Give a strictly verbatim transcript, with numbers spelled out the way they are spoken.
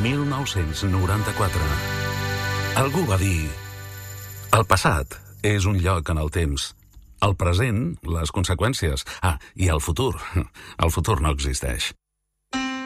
mil nou-cents noranta-quatre. Algú va dir: el passat és un lloc en el temps. El present, les conseqüències. Ah, i el futur. El futur no existeix.